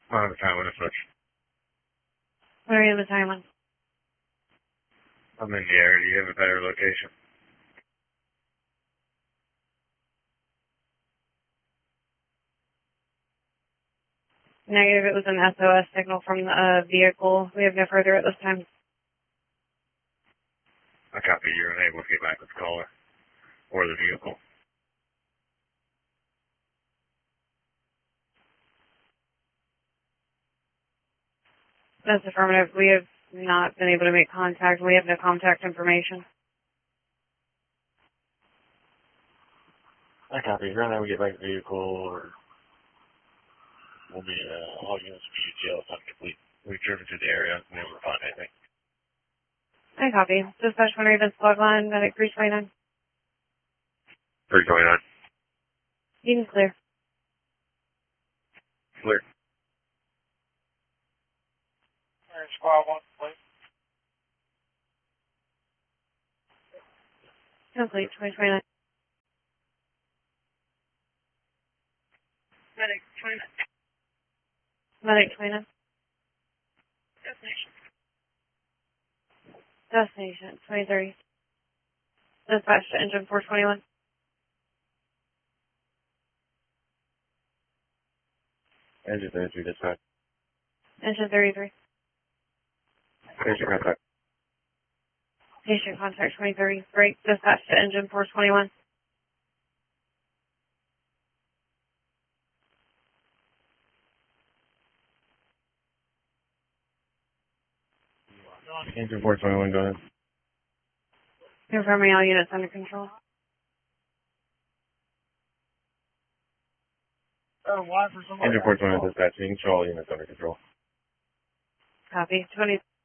On the time when it's switch. Where are you in the timeline? I'm in the area. Do you have a better location? Negative, it was an SOS signal from the vehicle. We have no further at this time. I copy. You're unable to get back with the caller or the vehicle. That's affirmative. We have not been able to make contact. We have no contact information. I copy. You're unable to get back to the vehicle or we'll be all units for UTL if complete. We've driven through the area and been able to find anything. I copy. Dispatch 1 Ravens log line, medic 329. 329. Eden's clear. Clear. Squad 1, please. Complete, 2029. Medic 29. Medic 29. Destination. Destination, 2030. Dispatch to engine 421. Engine 33 dispatch. Engine 33. Patient contact. Patient contact 2030. Break. Dispatch to engine 421. Engine 421, go ahead. Confirming all units under control. Why for somebody? Engine 421 dispatch. You can control all units under control. Copy. 20.